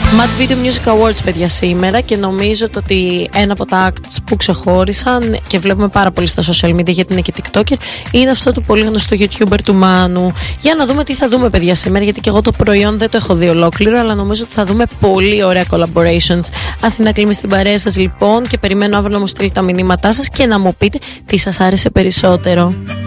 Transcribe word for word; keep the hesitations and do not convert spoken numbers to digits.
Mad Video Music Awards, παιδιά, σήμερα, και νομίζω το ότι ένα από τα acts που ξεχώρισαν και βλέπουμε πάρα πολύ στα social media, γιατί είναι και TikToker, είναι αυτό του πολύ γνωστό YouTuber του Μάνου. Για να δούμε τι θα δούμε, παιδιά, σήμερα, γιατί και εγώ το προϊόν δεν το έχω δει ολόκληρο, αλλά νομίζω ότι θα δούμε πολύ ωραία collaborations. Αθηνά Κλίμη στην παρέα σας, λοιπόν, και περιμένω αύριο να μου στείλετε τα μηνύματά σας και να μου πείτε τι σας άρεσε περισσότερο.